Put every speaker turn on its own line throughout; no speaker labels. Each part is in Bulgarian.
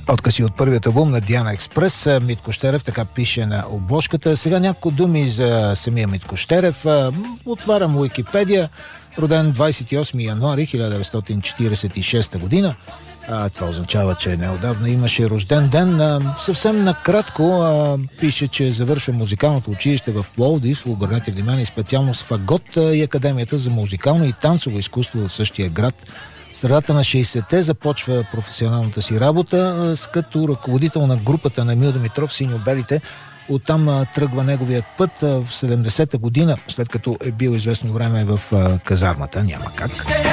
Откъси от първият албум на Диана Експрес. Митко Щерев така пише на обложката. Сега няколко думи за самия Митко Щерев. Отварям Уикипедия. Роден 28 януари 1946 година. Това означава, че неодавна имаше рожден ден. Съвсем накратко пише, че завършва музикалното училище в Пловдив. Обърнете внимание, специалност фагот и Академията за музикално и танцово изкуство в същия град. В средата на 60-те започва професионалната си работа като ръководител на групата на Емил Димитров "Синьо-белите". Оттам тръгва неговият път в 70-та година, след като е бил известно време в казармата. Няма как.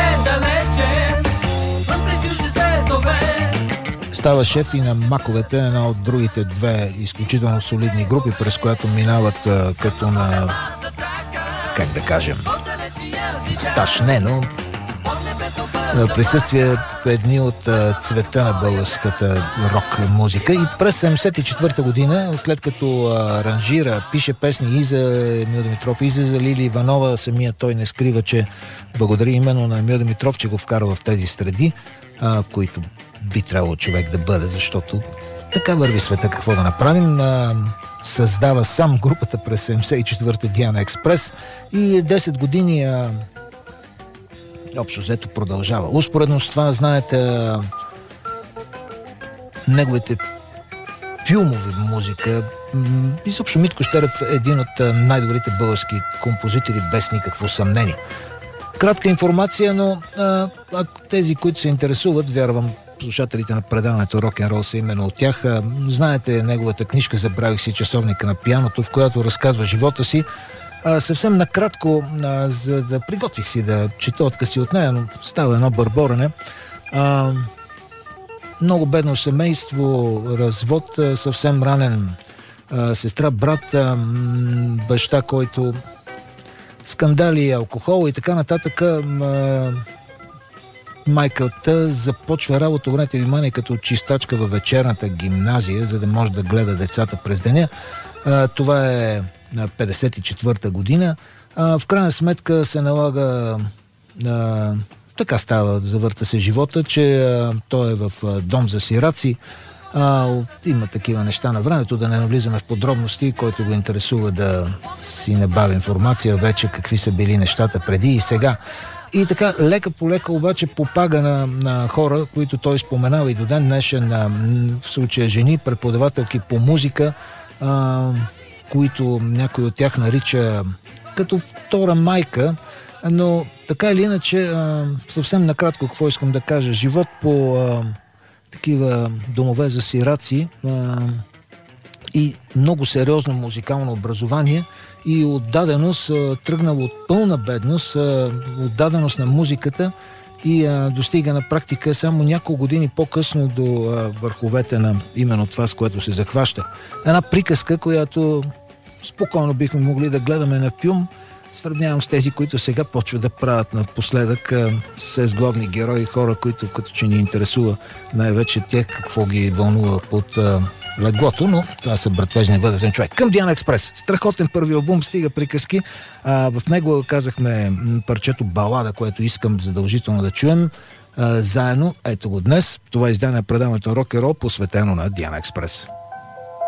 Става шеф и на Маковете, една от другите две изключително солидни групи, през която минават като на, как да кажем, стаж не, но присъствие едни от цвета на българската рок музика. И през 74-та година, след като аранжира, пише песни и за Емил Димитров, и за Лили Иванова, самия той не скрива, че благодари именно на Емил Димитров, че го вкара в тези среди, които би трябвало човек да бъде, защото така върви света, какво да направим. Създава сам групата през 74-та Диана Експрес и 10 години общо взето продължава. Успоредно с това, знаете, неговите филмови музика. Изобщо Митко Щерев е един от най-добрите български композитори, без никакво съмнение. Кратка информация, но тези, които се интересуват, вярвам, слушателите на предаването Рок-н-рол са именно от тях. Знаете неговата книжка "Забравих си часовника на пианото", в която разказва живота си. Съвсем накратко, за да приготвих си да чета откъси от нея, но става едно бърборене. Много бедно семейство, развод съвсем ранен, сестра, брат, баща, който скандали, алкохол и така нататък. Майката започва работа, обърнете внимание, като чистачка във вечерната гимназия, за да може да гледа децата през деня. Това е 54-та година. В крайна сметка се налага, така става, завърта се живота, че той е в дом за сираци. Има такива неща на времето, да не навлизаме в подробности, който го интересува да си набави информация вече какви са били нещата преди и сега. И така, лека по лека обаче попага на хора, които той споменава и до ден днешен, в случая жени, преподавателки по музика, които някой от тях нарича като втора майка, но така или иначе, съвсем накратко какво искам да кажа. Живот по такива домове за сираци и много сериозно музикално образование и отдаденост, тръгнал от пълна бедност, отдаденост на музиката и достига на практика само няколко години по-късно до върховете на именно това, с което се захваща. Една приказка, която спокойно бихме могли да гледаме на филм. Сравнявам с тези, които сега почват да правят напоследък с главни герои, хора, които като че ни интересува най-вече тях какво ги вълнува под леглото, но това са братвежния възрастен човек. Към Диана Експрес. Страхотен първи албум, стига приказки. В него казахме парчето "Балада", което искам задължително да чуем заедно. Ето го днес. Това издание на предаването Рок-н-рол, посветено на Диана Експрес.